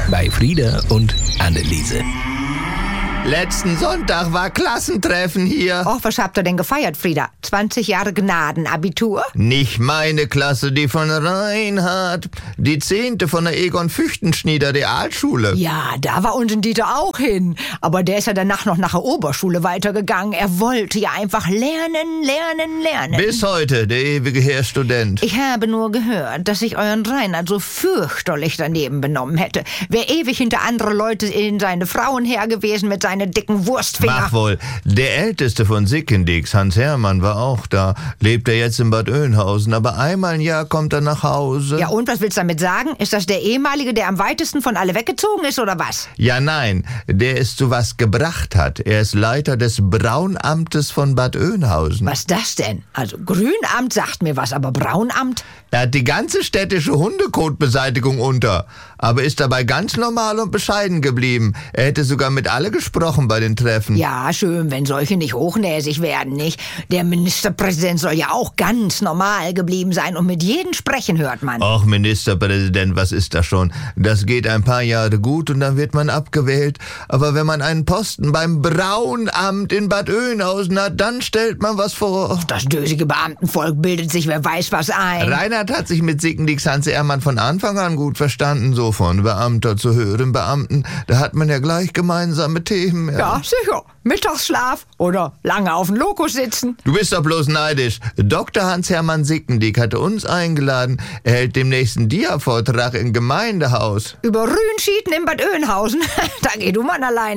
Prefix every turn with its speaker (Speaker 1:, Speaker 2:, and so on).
Speaker 1: bei Frieda und Anneliese.
Speaker 2: Letzten Sonntag war Klassentreffen hier.
Speaker 3: Och, was habt ihr denn gefeiert, Frieda? 20 Jahre Gnadenabitur?
Speaker 2: Nicht meine Klasse, die von Reinhard. Die 10. von der Egon-Füchtenschnieder Realschule.
Speaker 3: Ja, da war unser Dieter auch hin. Aber der ist ja danach noch nach der Oberschule weitergegangen. Er wollte ja einfach lernen.
Speaker 2: Bis heute, der ewige Herr Student.
Speaker 3: Ich habe nur gehört, dass sich euren Reinhard so fürchterlich daneben benommen hätte. Wäre ewig hinter andere Leute in seine Frauen her gewesen mit seine dicken Wurstfinger.
Speaker 2: Mach wohl. Der Älteste von Sickendix, Hans Hermann, war auch da. Lebt er jetzt in Bad Oeynhausen, aber einmal im Jahr kommt er nach Hause.
Speaker 3: Ja, und was willst du damit sagen? Ist das der ehemalige, der am weitesten von alle weggezogen ist, oder was?
Speaker 2: Ja, nein, der es zu was gebracht hat. Er ist Leiter des Braunamtes von Bad Oeynhausen.
Speaker 3: Was das denn? Also Grünamt sagt mir was, aber Braunamt?
Speaker 2: Er hat die ganze städtische Hundekotbeseitigung unter, aber ist dabei ganz normal und bescheiden geblieben. Er hätte sogar mit alle gesprochen bei den Treffen.
Speaker 3: Ja, schön, wenn solche nicht hochnäsig werden, nicht? Der Ministerpräsident soll ja auch ganz normal geblieben sein und mit jedem sprechen hört man.
Speaker 2: Och, Ministerpräsident, was ist das schon? Das geht ein paar Jahre gut und dann wird man abgewählt. Aber wenn man einen Posten beim Braunamt in Bad Oeynhausen hat, dann stellt man was vor.
Speaker 3: Das dösige Beamtenvolk bildet sich wer weiß was ein.
Speaker 2: Reinhard hat sich mit Sickendix Hans Hermann von Anfang an gut verstanden, so von Beamter zu höheren Beamten. Da hat man ja gleich gemeinsame Themen.
Speaker 3: Ja, sicher. Mittagsschlaf oder lange auf dem Lokus sitzen.
Speaker 2: Du bist doch bloß neidisch. Dr. Hans-Hermann Sickendix hatte uns eingeladen. Er hält demnächst einen Dia-Vortrag im Gemeindehaus.
Speaker 3: Über Rühnschieden in Bad Oeynhausen. Da geh du mal alleine.